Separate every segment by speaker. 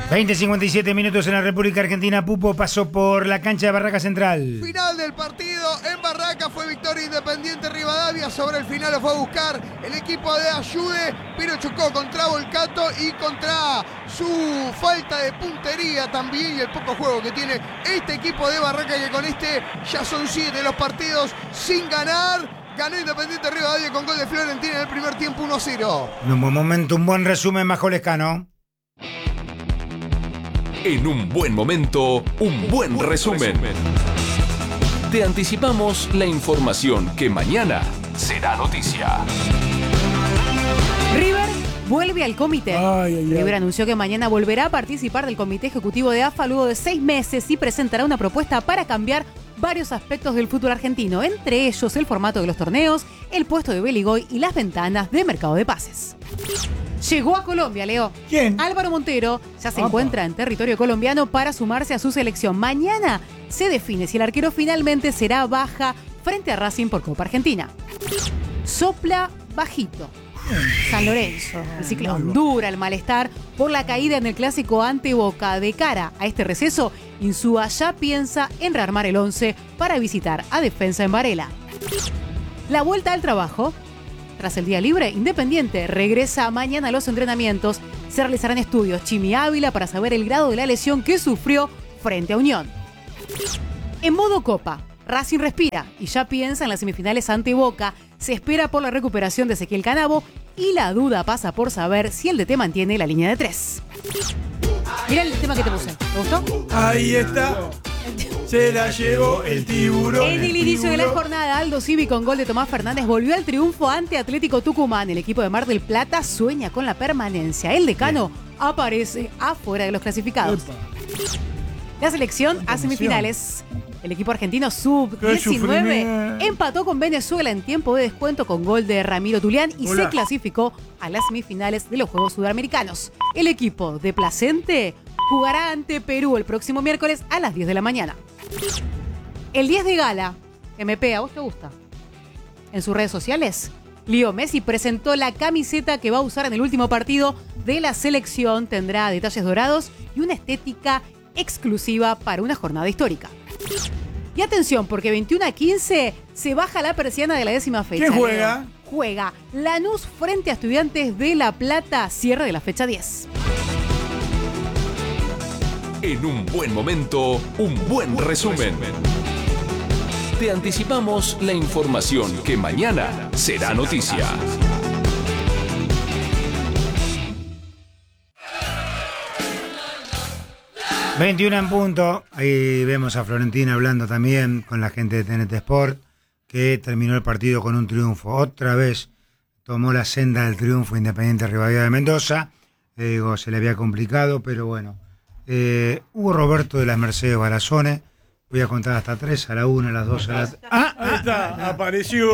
Speaker 1: 20:57 minutos en la República Argentina. Pupo pasó por la cancha de Barraca Central.
Speaker 2: Final del partido en Barraca, fue victoria Independiente Rivadavia. Sobre el final lo fue a buscar el equipo de Ayude, pero chocó contra Volcato y contra su falta de puntería también y el poco juego que tiene este equipo de Barraca, que con este ya son 7 los partidos sin ganar. Ganó Independiente Rivadavia con gol de Florentina en el primer tiempo, 1-0.
Speaker 1: En un buen momento, un buen resumen, Majo Lescano.
Speaker 3: En un buen momento, un buen resumen. Te anticipamos la información que mañana será noticia.
Speaker 4: River vuelve al comité. River anunció que mañana volverá a participar del comité ejecutivo de AFA luego de 6 meses y presentará una propuesta para cambiar varios aspectos del fútbol argentino, entre ellos el formato de los torneos, el puesto de Beligoy y las ventanas de mercado de pases. Llegó a Colombia, Leo.
Speaker 1: ¿Quién?
Speaker 4: Álvaro Montero ya se encuentra en territorio colombiano para sumarse a su selección. Mañana se define si el arquero finalmente será baja frente a Racing por Copa Argentina. Sopla bajito. San Lorenzo, el ciclón, dura el malestar por la caída en el clásico ante Boca. De cara a este receso, Insúa ya piensa en rearmar el 11 para visitar a Defensa en Varela. La vuelta al trabajo. Tras el día libre, Independiente regresa mañana a los entrenamientos. Se realizarán estudios Chimi Ávila para saber el grado de la lesión que sufrió frente a Unión. En modo Copa, Racing respira y ya piensa en las semifinales ante Boca. Se espera por la recuperación de Ezequiel Canavo y la duda pasa por saber si el DT mantiene la línea de 3. Mira el tema que te puse. ¿Te gustó?
Speaker 5: Ahí está. Se la llevó el tiburón.
Speaker 4: En el inicio de la jornada, Aldo Civi con gol de Tomás Fernández volvió al triunfo ante Atlético Tucumán. El equipo de Mar del Plata sueña con la permanencia. El decano aparece afuera de los clasificados. La selección a semifinales. El equipo argentino sub-19 empató con Venezuela en tiempo de descuento con gol de Ramiro Tulián y se clasificó a las semifinales de los Juegos Sudamericanos. El equipo de Placente jugará ante Perú el próximo miércoles a las 10 de la mañana. El 10 de gala, MP, ¿a vos te gusta? En sus redes sociales, Leo Messi presentó la camiseta que va a usar en el último partido de la selección. Tendrá detalles dorados y una estética exclusiva para una jornada histórica. Y atención, porque 21:15 se baja la persiana de la 10ª fecha.
Speaker 5: ¿Quién juega?
Speaker 4: Juega Lanús frente a Estudiantes de La Plata, cierre de la fecha 10.
Speaker 3: En un buen momento, un buen resumen. Te anticipamos la información que mañana será noticia.
Speaker 1: ...21 en punto. Ahí vemos a Florentina hablando también con la gente de TNT Sport, que terminó el partido con un triunfo. Otra vez tomó la senda del triunfo Independiente Rivadavia de Mendoza. Digo, se le había complicado, pero bueno. Hugo Roberto de las Mercedes Barazone. Voy a contar hasta 3, a la 1, a las 2, a las...
Speaker 5: Ahí está, apareció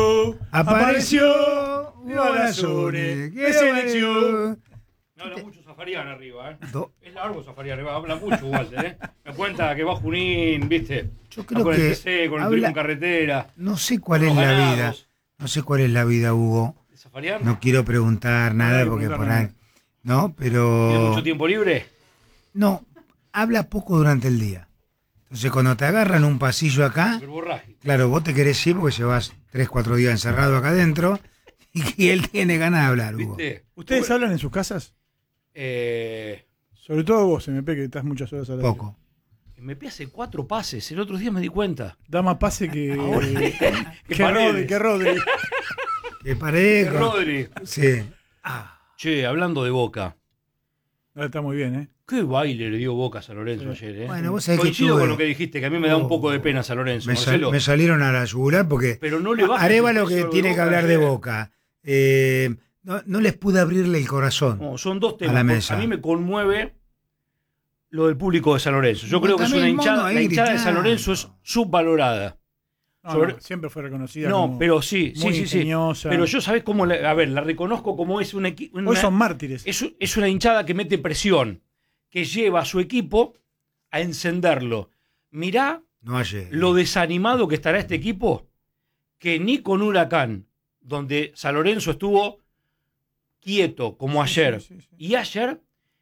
Speaker 1: Hugo Barazone.
Speaker 5: ¡Qué selección!
Speaker 6: Habla mucho Zafarian arriba, Es largo Zafarian arriba, habla mucho Walter, Me cuenta que va Junín, ¿viste?
Speaker 1: Yo creo
Speaker 6: con
Speaker 1: que
Speaker 6: el TC, con el turismo en carretera.
Speaker 1: No sé cuál es la vida. No sé cuál es la vida, Hugo.
Speaker 6: ¿Zafarian?
Speaker 1: No quiero preguntar nada porque por ahí... ¿No? Pero...
Speaker 6: ¿Tiene mucho tiempo libre?
Speaker 1: No, habla poco durante el día. Entonces cuando te agarran un pasillo acá... Claro, vos te querés ir porque llevas 3-4 días encerrado acá adentro y él tiene ganas de hablar, Hugo.
Speaker 6: ¿Viste?
Speaker 5: ¿Ustedes hablan en sus casas?
Speaker 6: Sobre
Speaker 5: todo vos, MP, que estás muchas horas al aire.
Speaker 1: Poco.
Speaker 6: MP hace 4 pases, el otro día me di cuenta.
Speaker 5: Da más pase que...
Speaker 6: que
Speaker 5: Rodri.
Speaker 1: Que Paredes.
Speaker 6: Rodri.
Speaker 1: Sí.
Speaker 6: Che, hablando de Boca.
Speaker 5: Está muy bien,
Speaker 6: Qué baile le dio Boca a San Lorenzo ayer,
Speaker 1: Bueno, vos sabés
Speaker 6: coincido
Speaker 1: que
Speaker 6: con lo que dijiste, que a mí me da un poco de pena San Lorenzo.
Speaker 1: Me salieron a la yugular porque...
Speaker 6: Pero no le baja
Speaker 1: Arévalo que tiene que hablar de Boca. No les pude abrirle el corazón.
Speaker 6: No, son dos temas.
Speaker 1: A la mesa.
Speaker 6: A mí me conmueve lo del público de San Lorenzo. Yo creo que es una hinchada. La hinchada de San Lorenzo es subvalorada.
Speaker 5: Siempre fue reconocida.
Speaker 6: No, pero sí.
Speaker 5: Ingeniosa.
Speaker 6: Pero yo, ¿sabés cómo? La reconozco como es un equipo.
Speaker 5: Hoy son mártires.
Speaker 6: Es una hinchada que mete presión, que lleva a su equipo a encenderlo. Mirá lo desanimado que estará este equipo, que ni con Huracán, donde San Lorenzo estuvo quieto como ayer, y ayer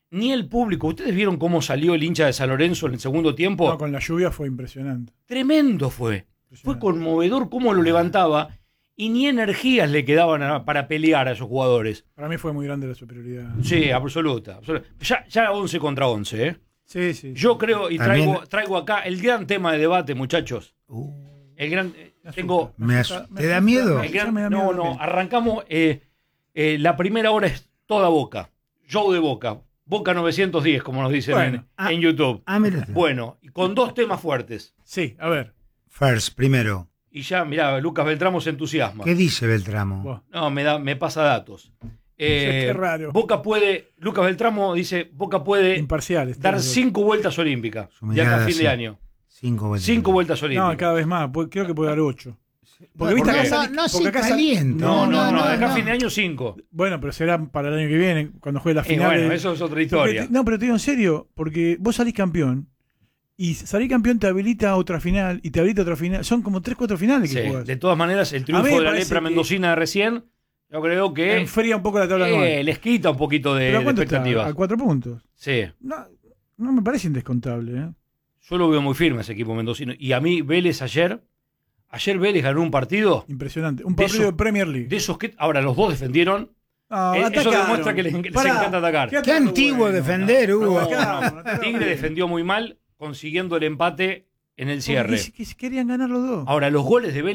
Speaker 6: ni el público. ¿Ustedes vieron cómo salió el hincha de San Lorenzo en el segundo tiempo?
Speaker 5: No, con la lluvia fue impresionante.
Speaker 6: Tremendo fue. Fue conmovedor cómo lo levantaba y ni energías le quedaban para pelear a esos jugadores.
Speaker 5: Para mí fue muy grande la superioridad.
Speaker 6: Sí, absoluta. Ya 11 contra 11, ¿eh?
Speaker 5: Sí, sí.
Speaker 6: Yo creo, y traigo acá el gran tema de debate, muchachos. El gran... tengo...
Speaker 1: ¿Te da miedo?
Speaker 6: No, arrancamos... la primera hora es toda Boca. Show de Boca. Boca 910, como nos dicen en YouTube. Bueno, y con 2 temas fuertes.
Speaker 5: Sí, a ver.
Speaker 1: First, primero.
Speaker 6: Y ya, mirá, Lucas Beltramo se entusiasma.
Speaker 1: ¿Qué dice Beltramo?
Speaker 6: No, me pasa datos.
Speaker 5: Qué raro.
Speaker 6: Boca puede, Lucas Beltramo dice, Boca puede dar 5 vueltas olímpicas de acá a fin de año.
Speaker 1: 5 vueltas.
Speaker 6: 5 vueltas olímpicas.
Speaker 5: No, cada vez más. Creo que puede dar 8.
Speaker 1: Porque viste caliente.
Speaker 6: No, de acá a fin de año 5.
Speaker 5: Bueno, pero será para el año que viene, cuando juegue la final.
Speaker 6: Bueno, eso es otra historia.
Speaker 5: Pero te digo en serio, porque vos salís campeón, y salir campeón te habilita a otra final, y te habilita a otra final. Son como 3-4 finales que jugás.
Speaker 6: De todas maneras, el triunfo de la lepra mendocina de recién, yo creo que...
Speaker 5: enfría un poco la tabla anual.
Speaker 6: Les quita un poquito de expectativas.
Speaker 5: ¿A 4 puntos?
Speaker 6: Sí.
Speaker 5: No me parece indescontable, ¿eh?
Speaker 6: Yo lo veo muy firme ese equipo mendocino. Y a mí, Vélez ayer Vélez ganó un partido.
Speaker 5: Impresionante. Un partido de Premier League.
Speaker 6: De esos que ahora los dos defendieron. Eso demuestra que les encanta atacar.
Speaker 1: Qué antiguo defender, Hugo.
Speaker 6: Tigre defendió muy mal, consiguiendo el empate en el cierre.
Speaker 5: Querían ganar los dos.
Speaker 6: Ahora, los goles de Vélez